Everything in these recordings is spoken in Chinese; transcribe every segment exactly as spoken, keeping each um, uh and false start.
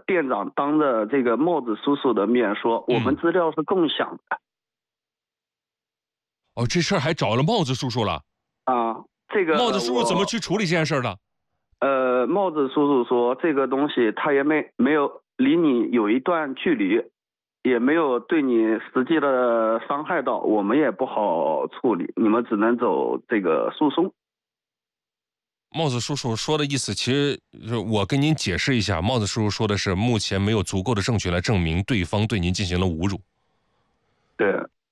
店长当着这个帽子叔叔的面说，我们资料是共享的。 哦，这事儿还找了帽子叔叔了。 啊，这个帽子叔叔怎么去处理这件事的？ 呃，帽子叔叔说，这个东西他也没没有离你有一段距离，也没有对你实际的伤害到，我们也不好处理，你们只能走这个诉讼。 帽子叔叔说的意思，其实我跟您解释一下，帽子叔叔说的是，目前没有足够的证据来证明对方对您进行了侮辱。 对。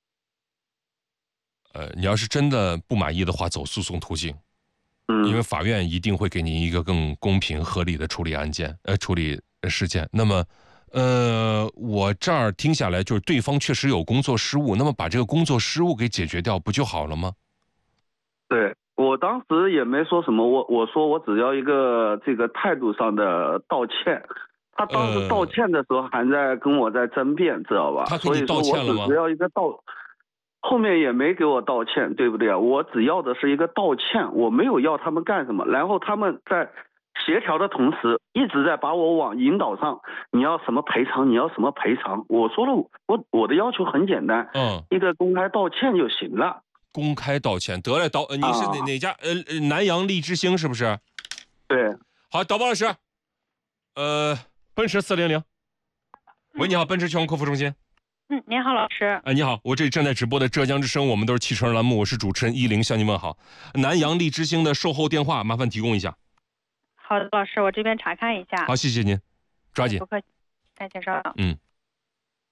呃，你要是真的不满意的话，走诉讼途径， 嗯， 因为法院一定会给您一个更公平合理的处理案件，呃，处理事件。那么，呃，我这儿听下来，就是对方确实有工作失误，那么把这个工作失误给解决掉，不就好了吗？ 对。我当时也没说什么，我我说我只要一个这个态度上的道歉，他当时道歉的时候还在跟我在争辩，知道吧？ 他跟你道歉了吗？ 所以说我只要一个道，后面也没给我道歉，对不对？我只要的是一个道歉，我没有要他们干什么。然后他们在协调的同时，一直在把我往引导上，你要什么赔偿，你要什么赔偿。我说了，我我的要求很简单， 嗯， 一个公开道歉就行了。 公开道歉得了，导，呃、你是哪、啊、哪家？呃，南阳利之星是不是？ 对。 好，导播老师，呃，奔驰四零零，喂，你好，奔驰全国客服中心。 嗯，您好，老师。 哎，你好，我这里正在直播的浙江之声，我们都是汽车栏目，我是主持人依林，向您问好。南阳利之星的售后电话，麻烦提供一下。 好的，老师，我这边查看一下。 好，谢谢您，抓紧。 不客气，哎，请稍等。 嗯。